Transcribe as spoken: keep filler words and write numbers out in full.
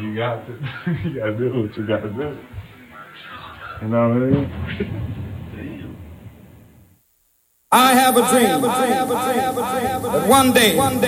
you got to, you got to do what you got to do. You know what I mean? I have a dream that one day